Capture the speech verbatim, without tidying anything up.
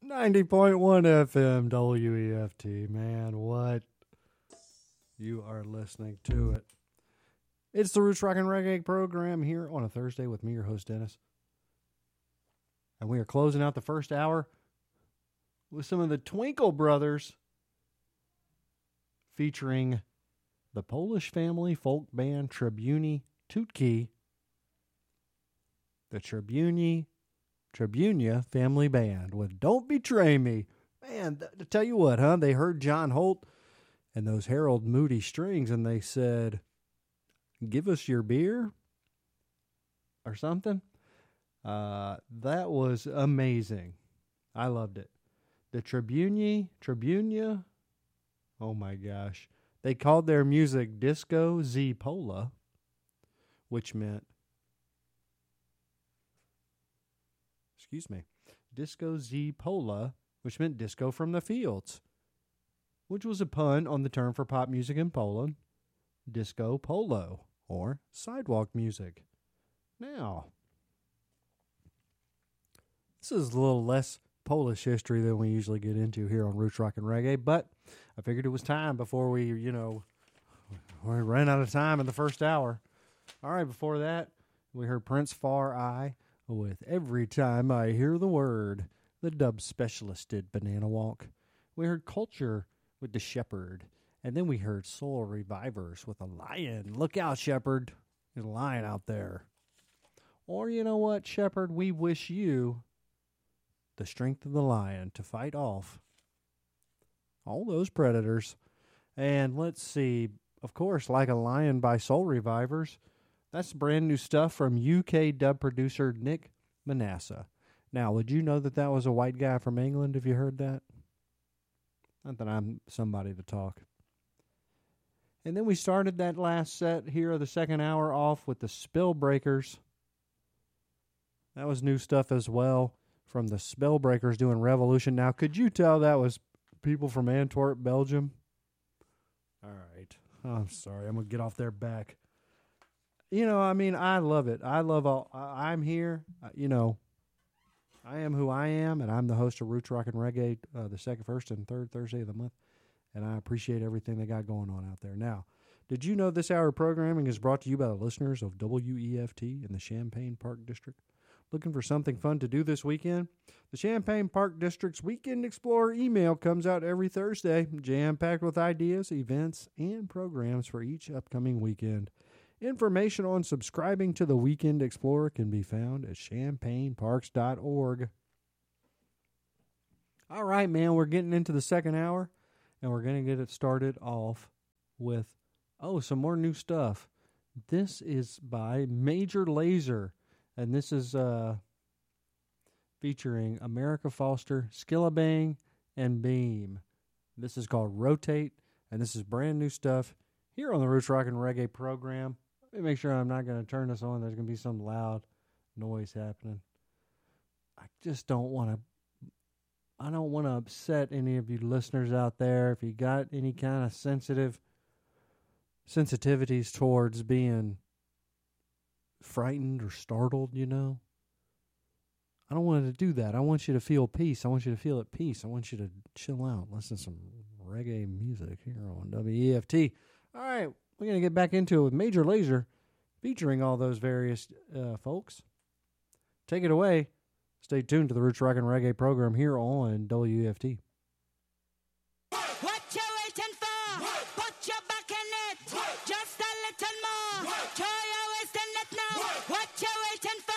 ninety point one F M W E F T. Man, what? You are listening to it. It's the Roots Rock and Reggae program here on a Thursday with me, your host, Dennis. And we are closing out the first hour with some of the Twinkle Brothers featuring the Polish family folk band Tribuni Tutki. The Tribuni Tribunia family band with Don't Betray Me. Man, th- to tell you what, huh? They heard John Holt and those Harold Moody strings and they said, give us your beer or something. Uh, that was amazing. I loved it. The Tribuni, Tribunia, oh my gosh. They called their music Disco Z-Pola, which meant Excuse me. Disco Z-Pola, which meant disco from the fields, which was a pun on the term for pop music in Poland, disco polo, or sidewalk music. Now, this is a little less Polish history than we usually get into here on Roots Rock and Reggae, but I figured it was time before we, you know, we ran out of time in the first hour. All right, before that, we heard Prince Far Eye with Every Time I Hear the Word. The dub specialist did Banana Walk. We heard Culture with The Shepherd. And then we heard Soul Revivers with a lion. Look out, Shepherd. There's a lion out there. Or you know what, Shepherd? We wish you the strength of the lion to fight off all those predators. And let's see. Of course, Like a Lion by Soul Revivers. That's brand new stuff from U K dub producer Nick Manasseh. Now, would you know that that was a white guy from England if you heard that? Not that I'm somebody to talk. And then we started that last set here of the second hour off with the Spellbreakers. That was new stuff as well from the Spellbreakers doing Revolution. Now, could you tell that was people from Antwerp, Belgium? All right. Oh, I'm sorry. I'm going to get off their back. You know, I mean, I love it. I love all. I, I'm here. Uh, you know, I am who I am, and I'm the host of Roots Rock and Reggae, uh, the second, first, and third Thursday of the month. And I appreciate everything they got going on out there. Now, did you know this hour of programming is brought to you by the listeners of W E F T in the Champaign Park District? Looking for something fun to do this weekend? The Champaign Park District's Weekend Explorer email comes out every Thursday, jam-packed with ideas, events, and programs for each upcoming weekend. Information on subscribing to the Weekend Explorer can be found at champaign parks dot org. All right, man, we're getting into the second hour, and we're going to get it started off with, oh, some more new stuff. This is by Major Lazer, and this is uh, featuring America Foster, Skillabang, and Beam. This is called Rotate, and this is brand new stuff here on the Roots Rock and Reggae program. Let me make sure I'm not going to turn this on. There's going to be some loud noise happening. I just don't want to, I don't want to upset any of you listeners out there. If you got any kind of sensitive sensitivities towards being frightened or startled, you know, I don't want to do that. I want you to feel peace. I want you to feel at peace. I want you to chill out, listen to some reggae music here on W E F T. All right. We're going to get back into it with Major Lazer featuring all those various uh, folks. Take it away. Stay tuned to the Roots Rock and Reggae program here on W E F T. What you waiting for? Put your back in it. Just a little more. Try